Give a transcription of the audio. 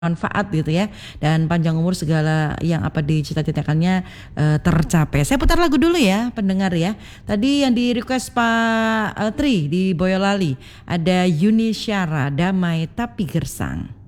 manfaat gitu ya, dan panjang umur segala yang apa dicita-citakannya tercapai. Saya putar lagu dulu ya pendengar ya. Tadi yang di request Pak Tri di Boyolali ada Yuni Syara, Damai Tapi Gersang.